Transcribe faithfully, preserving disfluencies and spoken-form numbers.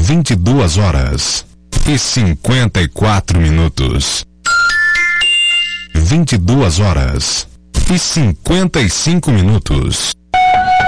vinte e duas horas e cinquenta e quatro minutos. vinte e duas horas e cinquenta e cinco minutos.